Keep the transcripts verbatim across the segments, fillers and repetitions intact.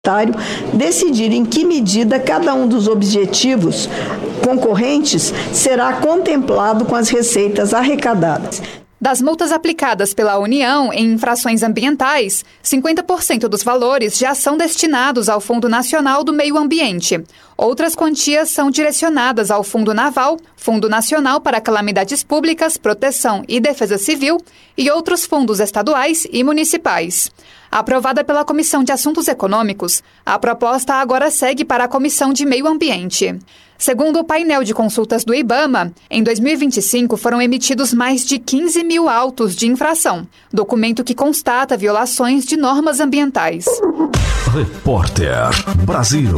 decidir em que medida cada um dos objetivos concorrentes será contemplado com as receitas arrecadadas. Das multas aplicadas pela União em infrações ambientais, cinquenta por cento dos valores já são destinados ao Fundo Nacional do Meio Ambiente. Outras quantias são direcionadas ao Fundo Naval, Fundo Nacional para Calamidades Públicas, Proteção e Defesa Civil e outros fundos estaduais e municipais. Aprovada pela Comissão de Assuntos Econômicos, a proposta agora segue para a Comissão de Meio Ambiente. Segundo o painel de consultas do IBAMA, em dois mil e vinte e cinco foram emitidos mais de quinze mil autos de infração, documento que constata violações de normas ambientais. Repórter Brasil.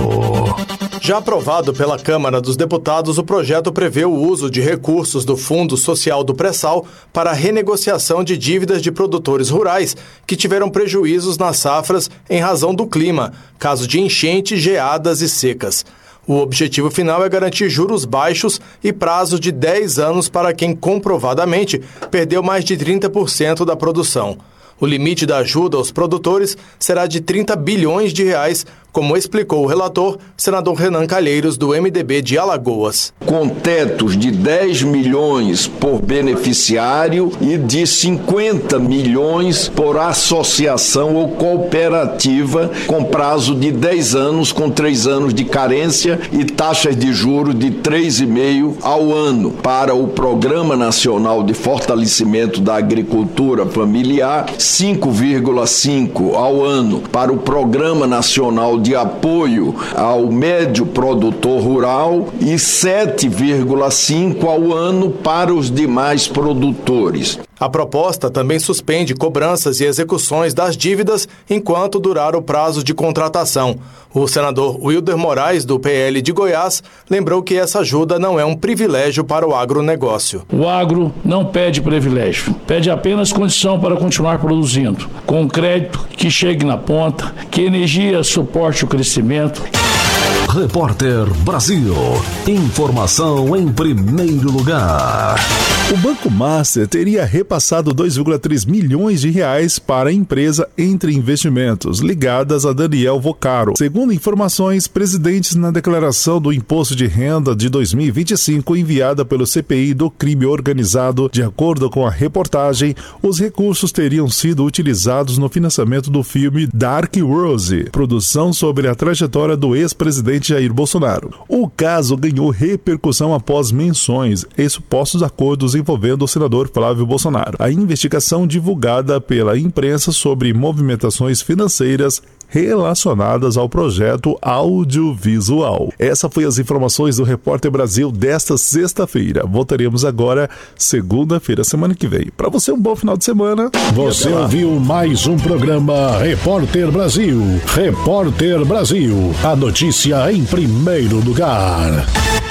Já aprovado pela Câmara dos Deputados, o projeto prevê o uso de recursos do Fundo Social do Pré-Sal para a renegociação de dívidas de produtores rurais que tiveram prejuízos nas safras em razão do clima, caso de enchentes, geadas e secas. O objetivo final é garantir juros baixos e prazo de dez anos para quem comprovadamente perdeu mais de trinta por cento da produção. O limite da ajuda aos produtores será de trinta bilhões de reais, como explicou o relator, senador Renan Calheiros, do M D B de Alagoas. Com tetos de dez milhões por beneficiário e de cinquenta milhões por associação ou cooperativa, com prazo de dez anos, com três anos de carência e taxas de juros de três vírgula cinco ao ano. Para o Programa Nacional de Fortalecimento da Agricultura Familiar, cinco vírgula cinco ao ano. Para o Programa Nacional de apoio ao médio produtor rural e sete vírgula cinco ao ano para os demais produtores. A proposta também suspende cobranças e execuções das dívidas enquanto durar o prazo de contratação. O senador Wilder Moraes, do P L de Goiás, lembrou que essa ajuda não é um privilégio para o agronegócio. O agro não pede privilégio, pede apenas condição para continuar produzindo, com crédito que chegue na ponta, que energia suporte o crescimento. Repórter Brasil. Informação em primeiro lugar. O Banco Master teria repassado dois vírgula três milhões de reais para a empresa Entre Investimentos, ligadas a Daniel Vocaro. Segundo informações presidentes na declaração do Imposto de Renda de dois mil e vinte e cinco enviada pelo C P I do Crime Organizado, de acordo com a reportagem, os recursos teriam sido utilizados no financiamento do filme Dark Rose, produção sobre a trajetória do ex-presidente Jair Bolsonaro. O caso ganhou repercussão após menções e supostos acordos envolvendo o senador Flávio Bolsonaro. A investigação divulgada pela imprensa sobre movimentações financeiras relacionadas ao projeto audiovisual. Essa foi as informações do Repórter Brasil desta sexta-feira. Voltaremos agora segunda-feira, semana que vem. Para você, um bom final de semana. Você ouviu mais um programa Repórter Brasil. Repórter Brasil. A notícia em primeiro lugar.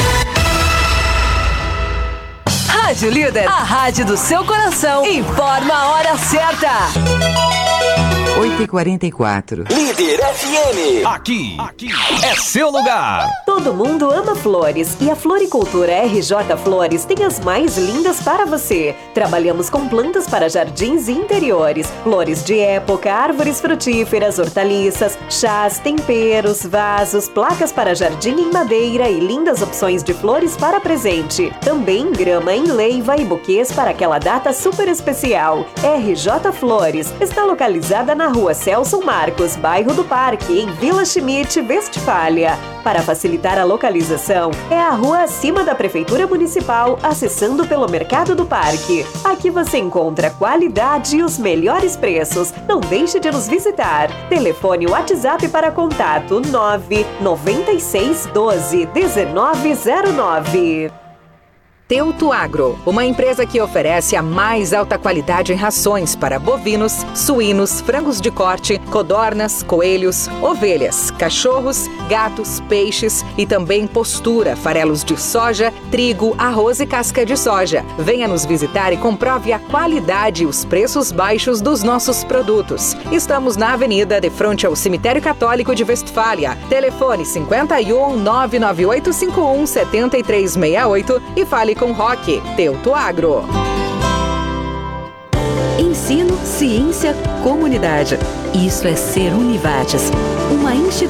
Rádio Líder, a rádio do seu coração. Informa a hora certa. oito e quarenta e quatro. Líder F M. Aqui, aqui é seu lugar. Todo mundo ama flores e a Floricultura R J Flores tem as mais lindas para você. Trabalhamos com plantas para jardins e interiores, flores de época, árvores frutíferas, hortaliças, chás, temperos, vasos, placas para jardim em madeira e lindas opções de flores para presente. Também grama em leiva e buquês para aquela data super especial. R J Flores está localizada na Rua Celso Marcos, bairro do Parque, em Vila Schmidt, Westfália. Para facilitar a localização, é a rua acima da Prefeitura Municipal, acessando pelo Mercado do Parque. Aqui você encontra qualidade e os melhores preços. Não deixe de nos visitar. Telefone WhatsApp para contato nove nove seis um dois um nove zero nove. Teuto Agro, uma empresa que oferece a mais alta qualidade em rações para bovinos, suínos, frangos de corte, codornas, coelhos, ovelhas, cachorros, gatos, peixes e também postura, farelos de soja, trigo, arroz e casca de soja. Venha nos visitar e comprove a qualidade e os preços baixos dos nossos produtos. Estamos na Avenida de frente ao Cemitério Católico de Westfália. Telefone cinco um nove nove oito cinco um sete três seis oito e fale com Roque. Teuto Agro. Ensino, ciência, comunidade. Isso é ser Univates, uma instituição